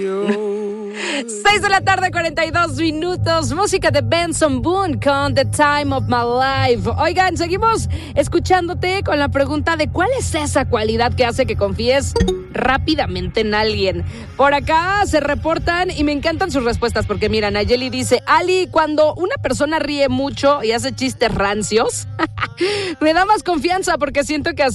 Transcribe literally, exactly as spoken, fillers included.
seis de la tarde, cuarenta y dos minutos. Música de Benson Boone con The Time of My Life. Oigan, seguimos escuchándote con la pregunta de cuál es esa cualidad que hace que confíes rápidamente en alguien. Por acá se reportan y me encantan sus respuestas porque mira, Nayeli dice: Ali, cuando una persona ríe mucho y hace chistes rancios, me da más confianza porque siento que